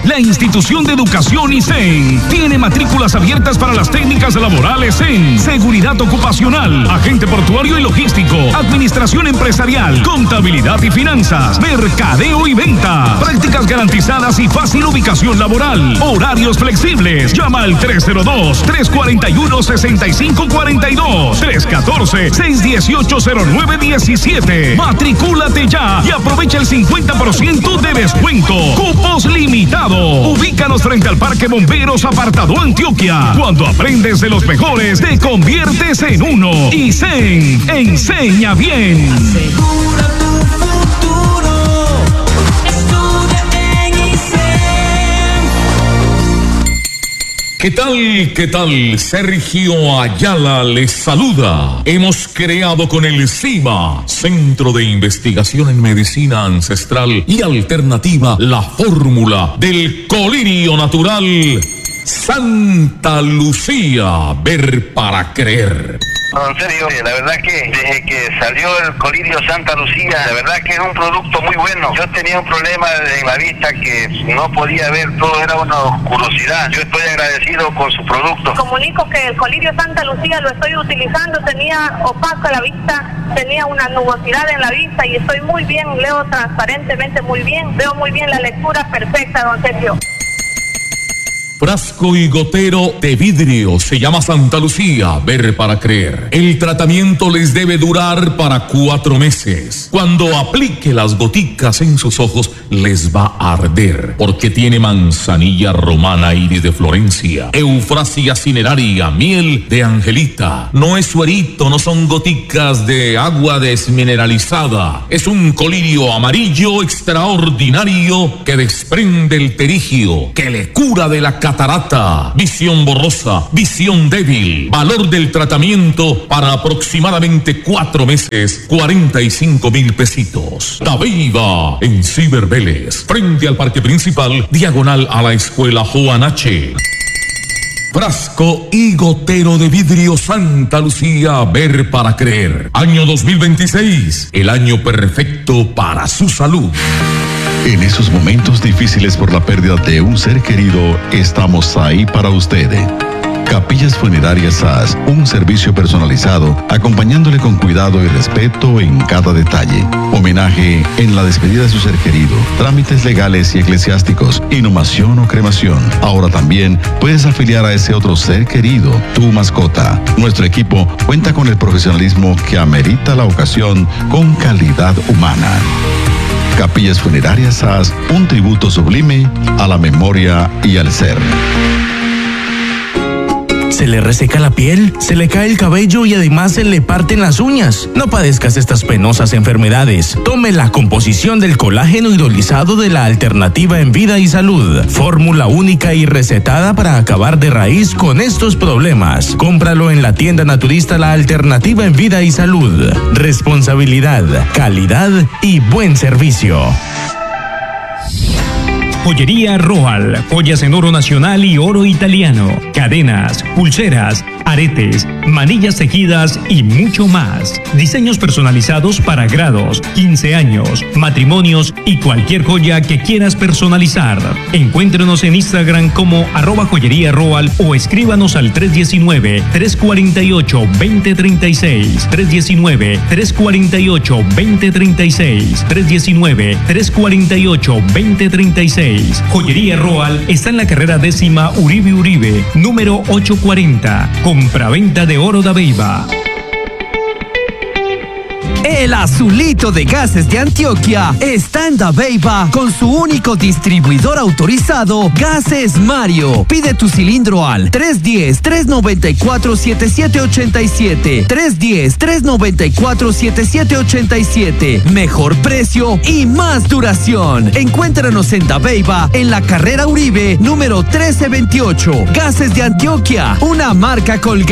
la institución de educación ISEN, tiene matrículas abiertas para las técnicas laborales en seguridad ocupacional, agente portuario y logístico, administración empresarial, contabilidad y finanzas, mercadeo y venta, prácticas garantizadas y fácil ubicación laboral, horarios flexibles. Llama al 302-341-6542, 314-618-0917. Matricúlate ya y aprovecha el 50% de descuento. Cupos limitados. Ubícanos frente al Parque Bomberos Apartado Antioquia. Cuando aprendes de los mejores, te conviertes en uno. ISEN, enseña bien. Asegura tu futuro. Estudia en ISEN. ¿Qué tal? ¿Qué tal? Sergio Ayala les saluda. Hemos creado con el CIMA, Centro de Investigación en Medicina Ancestral y Alternativa, la fórmula del colirio natural Santa Lucía, ver para creer. En serio, la verdad que desde que salió el colirio Santa Lucía, la verdad que es un producto muy bueno. Yo tenía un problema en la vista que no podía ver, todo era una oscurosidad. Yo estoy agradecido con su producto. Comunico que el colirio Santa Lucía lo estoy utilizando, tenía opaca la vista, tenía una nubosidad en la vista y estoy muy bien, leo transparentemente muy bien, veo muy bien la lectura perfecta, don Sergio. Frasco y gotero de vidrio, se llama Santa Lucía, ver para creer. El tratamiento les debe durar para 4 meses. Cuando aplique las goticas en sus ojos, les va a arder, porque tiene manzanilla romana, iris de Florencia, eufrasia cineraria, miel de angelita. No es suerito, no son goticas de agua desmineralizada. Es un colirio amarillo extraordinario que desprende el terigio, que le cura de la catarata, visión borrosa, visión débil. Valor del tratamiento para aproximadamente 4 meses, 45,000 pesitos. Dabeiba en Ciber Vélez, frente al parque principal, diagonal a la escuela Juan H. Frasco y gotero de vidrio Santa Lucía, ver para creer. Año 2026, el año perfecto para su salud. En esos momentos difíciles por la pérdida de un ser querido, estamos ahí para usted. Capillas Funerarias SAS, un servicio personalizado, acompañándole con cuidado y respeto en cada detalle. Homenaje en la despedida de su ser querido, trámites legales y eclesiásticos, inhumación o cremación. Ahora también puedes afiliar a ese otro ser querido, tu mascota. Nuestro equipo cuenta con el profesionalismo que amerita la ocasión con calidad humana. Capillas Funerarias SAS, un tributo sublime a la memoria y al ser. ¿Se le reseca la piel? ¿Se le cae el cabello y además se le parten las uñas? No padezcas estas penosas enfermedades. Tome la composición del colágeno hidrolizado de la Alternativa en Vida y Salud. Fórmula única y recetada para acabar de raíz con estos problemas. Cómpralo en la tienda naturista La Alternativa en Vida y Salud. Responsabilidad, calidad y buen servicio. Joyería Roal, joyas en oro nacional y oro italiano, cadenas, pulseras, aretes, manillas tejidas y mucho más. Diseños personalizados para grados, 15 años, matrimonios y cualquier joya que quieras personalizar. Encuéntrenos en Instagram como @joyería Roal o escríbanos al 319-348-2036, 319-348-2036, 319-348-2036. Joyería Roal está en la carrera 10ª Uribe, número 840. Compraventa de oro Dabeiba. El azulito de gases de Antioquia está en Dabeiba con su único distribuidor autorizado, Gases Mario. Pide tu cilindro al 310-394-7787. 310-394-7787. Mejor precio y más duración. Encuéntranos en Dabeiba, en la carrera Uribe, número 1328. Gases de Antioquia, una marca Colgate.